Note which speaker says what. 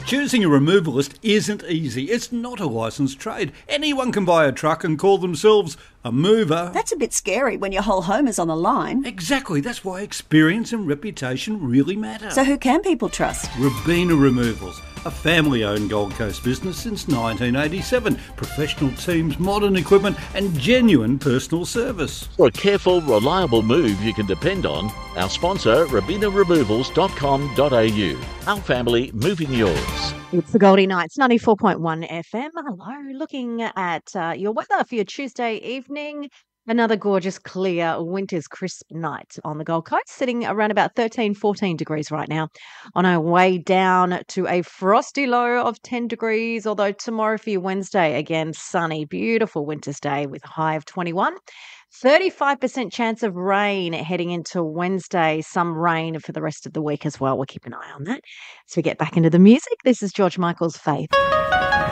Speaker 1: Choosing a removalist isn't easy. It's not a licensed trade. Anyone can buy a truck and call themselves a mover.
Speaker 2: That's a bit scary when your whole home is on the line.
Speaker 1: Exactly. That's why experience and reputation really matter.
Speaker 2: So who can people trust?
Speaker 1: Robina Removals, a family-owned Gold Coast business since 1987. Professional teams, modern equipment and genuine personal service.
Speaker 3: For a careful, reliable move you can depend on, our sponsor, robinaremovals.com.au. Our family moving yours.
Speaker 4: It's the Goldie Nights, 94.1 FM. Hello, looking at your weather for your Tuesday evening. Another gorgeous, clear, winter's crisp night on the Gold Coast, sitting around about 13, 14 degrees right now. On our way down to a frosty low of 10 degrees, although tomorrow for your Wednesday, again, sunny, beautiful winter's day with a high of 21. 35% chance of rain heading into Wednesday. Some rain for the rest of the week as well. We'll keep an eye on that. As we get back into the music, this is George Michael's Faith.